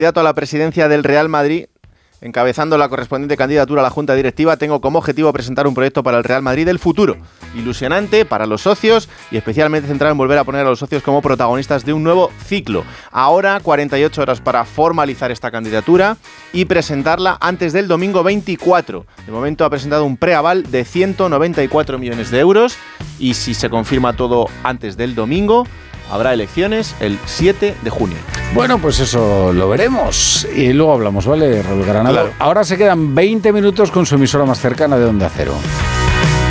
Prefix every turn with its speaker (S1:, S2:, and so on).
S1: candidato a la presidencia del Real Madrid, encabezando la correspondiente candidatura a la Junta Directiva, tengo como objetivo presentar un proyecto para el Real Madrid del futuro, ilusionante para los socios y especialmente centrado en volver a poner a los socios como protagonistas de un nuevo ciclo. Ahora 48 horas para formalizar esta candidatura y presentarla antes del domingo 24. De momento ha presentado un preaval de 194 millones de euros y si se confirma todo antes del domingo, habrá elecciones el 7 de junio.
S2: Bueno, pues eso lo veremos y luego hablamos, ¿vale, Raúl Granado?
S1: Claro.
S2: Ahora se quedan 20 minutos con su emisora más cercana de Onda Cero.